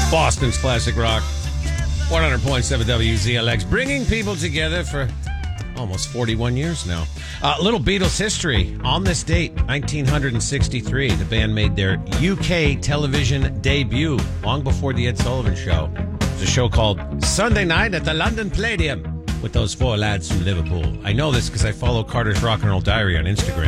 Boston's classic rock. 100.7 WZLX, bringing people together for almost 41 years now. Little Beatles history. On this date, 1963, the band made their UK television debut, long before the Ed Sullivan Show. It was a show called Sunday Night at the London Palladium with those four lads from Liverpool. I know this because I follow Carter's Rock and Roll Diary on Instagram.